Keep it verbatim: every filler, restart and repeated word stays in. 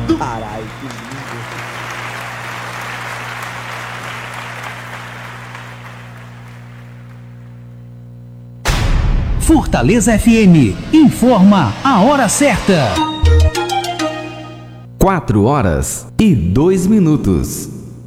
Caralho, que lindo. Fortaleza F M informa a hora certa. Quatro horas e dois minutos.